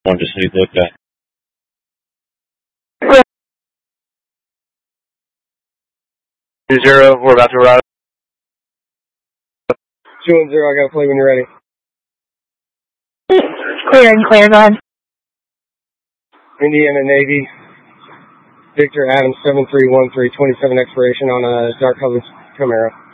I'm just need to look at. 2-0, we're about to arrive. 2-0, I got a play when you're ready. Clear and clear, go ahead. Indiana Navy, Victor Adams 7313, 27 expiration on a dark colored Camaro.